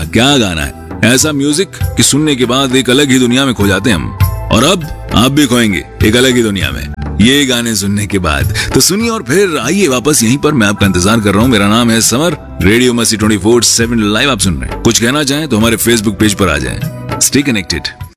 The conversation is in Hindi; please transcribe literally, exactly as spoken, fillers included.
क्या गाना है, ऐसा म्यूजिक कि सुनने के बाद एक अलग ही दुनिया में खो जाते हैं हम। और अब आप भी खोएंगे एक अलग ही दुनिया में ये गाने सुनने के बाद। तो सुनिए और फिर आइए वापस यहीं पर, मैं आपका इंतजार कर रहा हूँ। मेरा नाम है समर, रेडियो मस्ती ट्वेंटी फोर सेवन लाइव आप सुन रहे हैं। कुछ कहना चाहें तो हमारे फेसबुक पेज पर आ जाएं। Stay connected.